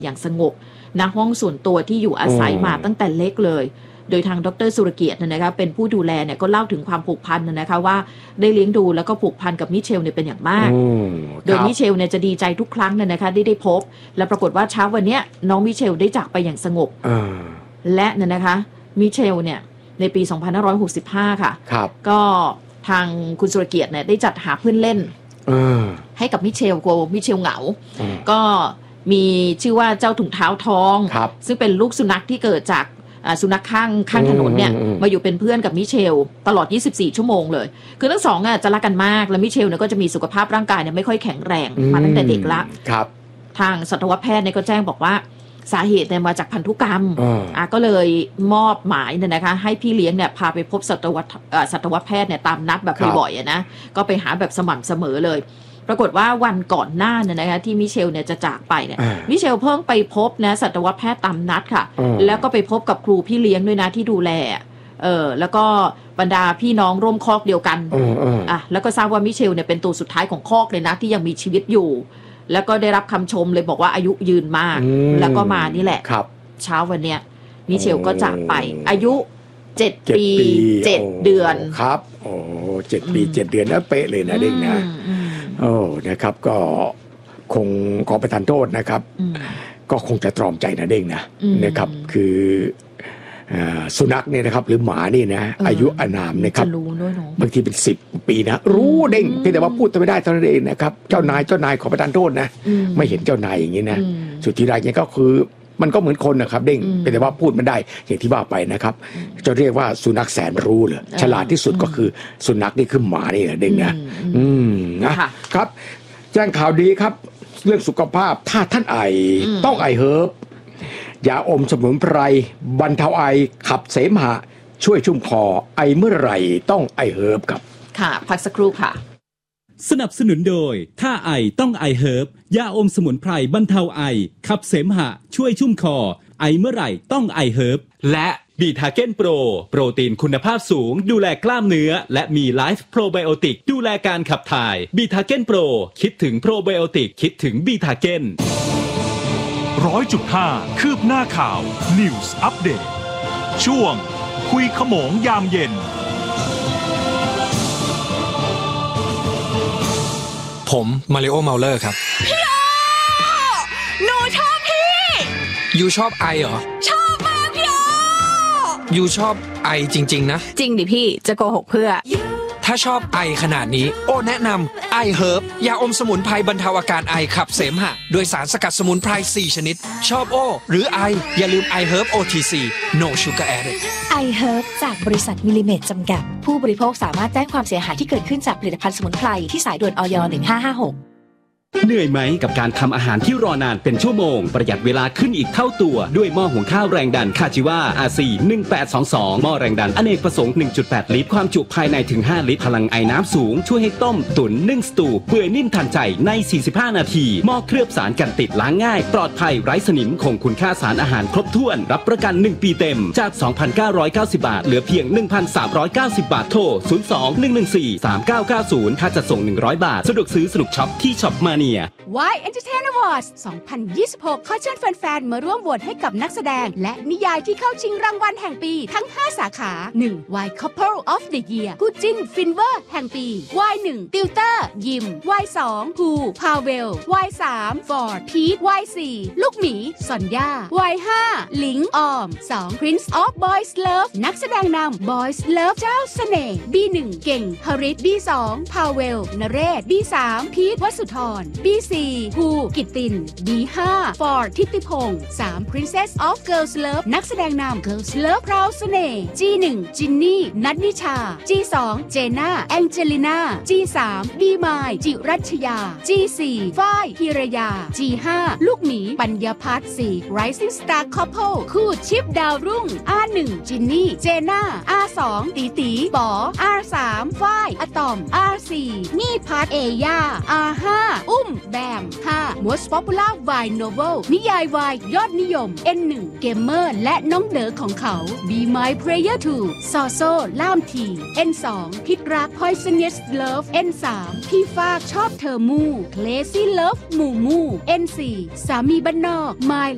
อย่างสงบณห้องส่วนตัวที่อยู่อาศัยมาตั้งแต่เล็กเลยโดยทางดร.สุรเกียรตินะคะเป็นผู้ดูแลเนี่ยก็เล่าถึงความผูกพันนะคะว่าได้เลี้ยงดูแล้วก็ผูกพันกับมิเชลเนี่ยเป็นอย่างมากโดยมิเชลเนี่ยจะดีใจทุกครั้งนะคะได้พบและปรากฏว่าเช้าวันนี้น้องมิเชลได้จากไปอย่างสงบและนะคะมิเชลเนี่ยในปี2565ค่ะก็ทางคุณสุรเกียรติเนี่ยได้จัดหาเพื่อนเล่นให้กับมิเชลมิเชลเหงาก็มีชื่อว่าเจ้าถุงเท้าทองซึ่งเป็นลูกสุนัขที่เกิดจากสุนัขข้างถนนเนี่ยมาอยู่เป็นเพื่อนกับมิเชลตลอด24ชั่วโมงเลยคือทั้งสองจะรักกันมากและมิเชลเนี่ยก็จะมีสุขภาพร่างกายเนี่ยไม่ค่อยแข็งแรงมาตั้งแต่เด็กละทางสัตวแพทย์เนี่ยก็แจ้งบอกว่าสาเหตุเนี่ยมาจากพันธุกรรมก็เลยมอบหมายเนี่ยนะคะให้พี่เลี้ยงเนี่ยพาไปพบสัตวแพทย์เนี่ยตามนัดแบบบ่อยๆนะก็ไปหาแบบสม่ำเสมอเลยปรากฏว่าวันก่อนหน้าเนี่ยนะคะที่มิเชลเนี่ยจะจากไปเนี่ยมิเชลเพิ่งไปพบนะสัตวแพทย์ตามนัดค่ะแล้วก็ไปพบกับครูพี่เลี้ยงด้วยนะที่ดูแลแล้วก็บรรดาพี่น้องร่วมคอกเดียวกันแล้วก็ทราบว่ามิเชลเนี่ยเป็นตัวสุดท้ายของคอกเลยนะที่ยังมีชีวิตอยู่แล้วก็ได้รับคำชมเลยบอกว่าอายุยืนมากแล้วก็มานี่แหละเช้าวันเนี้ยมิเชลก็จากไปอายุ7 ปี7 เดือนครับโอ้7 ปี 7 เดือนแล้วเป๊ะเลยนะเด้งนะโอ้นะครับก็คงขอประทานโทษนะครับก็คงจะตรอมใจนะเด้งนะครับคือสุนัขเนี่ยนะครับหรือหมานี่นะอายุอานามนะครับบางทีเป็น10 ปีนะรู้เด้งเพียงแต่ว่าพูดไม่ได้เท่านั้นเองนะครับเจ้านายขอประทานโทษนะไม่เห็นเจ้านายอย่างนี้นะสุดที่ไรเนี่ยก็คือมันก็เหมือนคนนะครับเด้งเพียงแต่ว่าพูดไม่ได้อย่างที่ว่าไปนะครับจะเรียกว่าสุนัขแสนรู้เลยฉลาดที่สุดก็คือสุนัขนี่คือหมานี่แหละเด้งนะครับแจ้งข่าวดีครับเรื่องสุขภาพถ้าท่านไอต้องไอเฮิร์บยาอมสมุนไพรบรรเทาไอขับเสมหะช่วยชุ่มคอไอเมื่อไหร่ต้องไอเฮิร์บครับค่ะพักสักครู่ค่ะสนับสนุนโดยถ้าไอต้องไอเฮิร์บยาอมสมุนไพรบรรเทาไอขับเสมหะช่วยชุ่มคอไอเมื่อไหร่ต้องไอเฮิร์บและบีทาเก้นโปรโปรตีนคุณภาพสูงดูแลกล้ามเนื้อและมีไลฟ์โปรไบโอติกดูแลการขับถ่ายบีทาเก้นโปรคิดถึงโปรไบโอติกคิดถึงบีทาเก้น 100.5 คืบหน้าข่าว News Update ช่วงคุยขโมงยามเย็นผมมาริโอเมาเลอร์ครับพี่โอหนูชอบพี่ยูชอบไอเหรอชอบมากพี่โอยูชอบไอจริงๆนะจริงดิพี่จะโกหกเพื่อถ้าชอบไอขนาดนี้โอ้แนะนำไอเฮิร์บยาอมสมุนไพรบรรเทาอาการไอขับเสมหะโดยสารสกัดสมุนไพร4ชนิดชอบโอหรือไออย่าลืมไอเฮิร์บ OTC No Sugar Added ไอเฮิร์บจากบริษัทมิลลิเมตรจำกัดผู้บริโภคสามารถแจ้งความเสียหายที่เกิดขึ้นจากผลิตภัณฑ์สมุนไพรที่สายด่วนอย 1556 เหนื่อยไหมกับการทำอาหารที่รอนานเป็นชั่วโมงประหยัดเวลาขึ้นอีกเท่าตัวด้วยหม้อหุงข้าวแรงดันคาจิวา RC 1822หม้อแรงดันอเนกประสงค์ 1.8 ลิตรความจุภายในถึง5ลิตรพลังไอน้ำสูงช่วยให้ต้มตุ๋นนึ่งสตูเปื่อยนิ่มทันใจใน45นาทีหม้อเคลือบสารกันติดล้างง่ายปลอดภัยไร้สนิมคงคุณค่าสารอาหารครบถ้วนรับประกัน1ปีเต็มจาก 2,990 บาทเหลือเพียง 1,390 บาทโทร 02-114-3990 ค่าจัดส่ง100 บาทสะดวกซื้อสนุกช็อปที่ช็อปมา Y Entertain Awards 2026 ขอเชิญแฟนๆมาร่วมโหวตให้กับนักแสดงและนิยายที่เข้าชิงรางวัลแห่งปีทั้ง 5 สาขา 1. Y Couple of the Year คู่จิ้นฟินเวอร์แห่งปี Y1 Tilter ยิม Y2 ฮูพาเวล Y3 Ford พีท Y4 ลูกหมีซอนย่า Y5 หลิงออม 2. Prince of Boys Love นักแสดงนำ Boys Love เจ้าเสน่ห์ B1 เก่งฮาริส B2 พาเวลนเรศ B3 พีทวสุธรB4 ภูกิตติน B5 ฟอร์ดทิติพงษ์ 3 Princess of Girls Love นักแสดงนำ Girls Love พราวเสน่ห์ G1 จินนี่นัทนิชา G2 เจน่าแองเจลิน่า G3 บีมายจิรัชยา G4 ฝ้ายพิรยา G5 ลูกหมีปัญญาพัฒน์ 4 Rising Star Couple คู่ชิปดาวรุ่ง R1 จินนี่เจน่า R2 ตีตีป๋อ R3 ฝ้ายอะตอม R4 นี่พัฒน์เอย่า R5 อุ้มแบม 5. Most Popular Vine Novel นิยายวายยอดนิยม N1 เกมเมอร์และน้องเด๋อของเขา Be My Prayer 2 ซอโซล่ามที N2 พิษรัก Poisonous Love N3 พี่ฟากชอบเธอมู่ Crazy Love หมู่มู่ N4 สามีบ้านนอก My